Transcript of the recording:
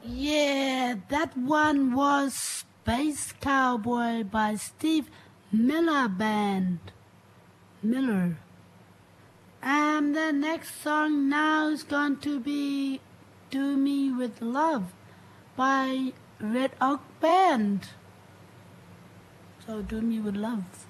Yeah, that one was Space Cowboy by Steve Miller Band. Miller. And the next song now is going to be Do Me With Love by Red Oak Band. So Do Me With Love.